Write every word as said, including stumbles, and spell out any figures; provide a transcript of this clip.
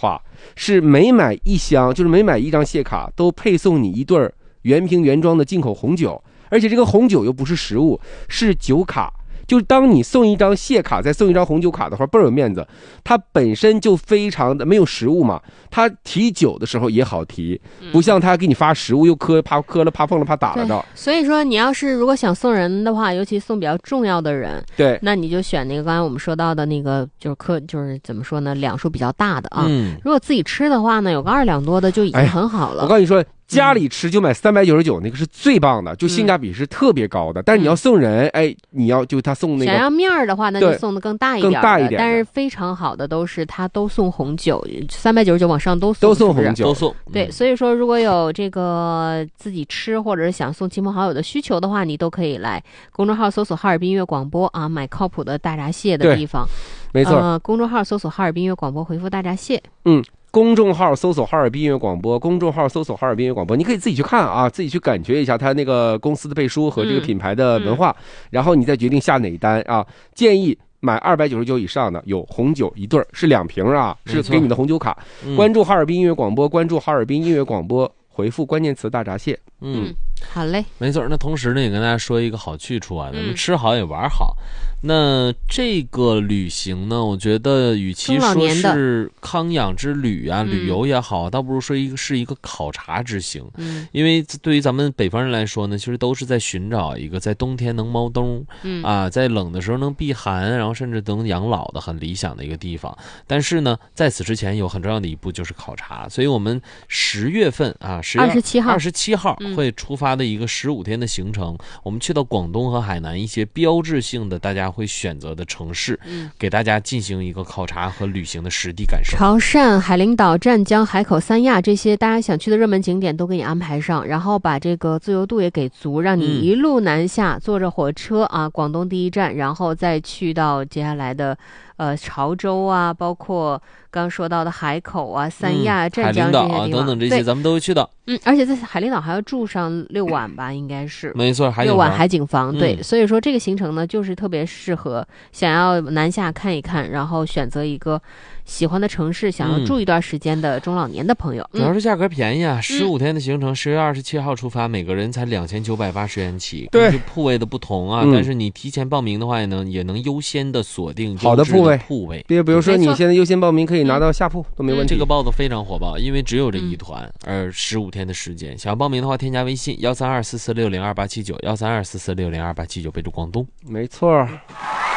话，是每买一箱，就是每买一张谢卡都配送你一对儿原瓶原装的进口红酒，而且这个红酒又不是实物，是酒卡。就是当你送一张谢卡再送一张红酒卡的话，倍儿有面子。它本身就非常的没有实物嘛，它提酒的时候也好提，不像他给你发实物又磕怕磕了怕碰了怕打了的。 所以说你要是如果想送人的话，尤其送比较重要的人， 对， 那你就选那个刚才我们说到的那个就是磕就是怎么说呢，两数比较大的啊。 嗯， 如果自己吃的话呢，有个二两多的就已经很好了。 哎、我告诉你说。家里吃就买三百九十九，那个是最棒的，就性价比是特别高的。嗯、但是你要送人，哎，你要就他送那个想要面儿的话，那就送的更大一点， 更大一点。 但是非常好的都是他都送红酒，三百九十九往上都送， 都送红酒， 都送。 对，所以说如果有这个自己吃或者是想送亲朋好友的需求的话，你都可以来公众号搜索哈尔滨音乐广播啊，买靠谱的大闸蟹的地方。 没错、 呃，公众号搜索哈尔滨音乐广播，回复大闸蟹。 嗯。公众号搜索哈尔滨音乐广播，公众号搜索哈尔滨音乐广播，你可以自己去看啊，自己去感觉一下它那个公司的背书和这个品牌的文化，嗯嗯、然后你再决定下哪一单啊。建议买二百九十九以上的有红酒一对儿，是两瓶啊，是给你的红酒卡。嗯、关注哈尔滨音乐广播，关注哈尔滨音乐广播，回复关键词大闸蟹。 嗯，好嘞， 没错。那同时呢，也跟大家说一个好去处啊，咱们吃好也玩好。嗯、那这个旅行呢，我觉得与其说是康养之旅啊，旅游也好，倒不如说一个是一个考察之行。 嗯， 因为对于咱们北方人来说呢，其实都是在寻找一个在冬天能猫冬，嗯啊，在冷的时候能避寒，然后甚至能养老的很理想的一个地方。但是呢，在此之前有很重要的一步就是考察，所以我们十月份啊，十月二十七号， 二十七号会出发的一个十五天的行程，嗯、我们去到广东和海南一些标志性的大家会选择的城市，嗯、给大家进行一个考察和旅行的实地感受。 潮汕、海陵岛、湛江、海口、三亚这些大家想去的热门景点都给你安排上，然后把这个自由度也给足，让你一路南下，嗯、坐着火车啊，广东第一站，然后再去到接下来的呃潮州啊，包括刚刚说到的海口啊、三亚、湛江这些地方， 海陵岛啊等等这些，咱们都会去到。 嗯，而且在海陵岛还要住上六晚吧，应该是没错， 六晚海景房。对， 嗯、 所以说这个行程呢，就是特别适合想要南下看一看，然后选择一个喜欢的城市，想要住一段时间的中老年的朋友。 主要是价格便宜啊，十五天的行程，十月二十七号出发，每个人才两千九百八十元起。 对， 铺位的不同啊，嗯、但是你提前报名的话，也能也能优先的锁定好的铺位。 铺位， 比比如说你现在优先报名，可以拿到下铺、嗯、都没问题。 这个报的非常火爆，因为只有这一团，而十五天的时间，想要报名的话，添加微信幺三二四四六零二八七九，幺三二四四六零二八七九，备注广东。 没错。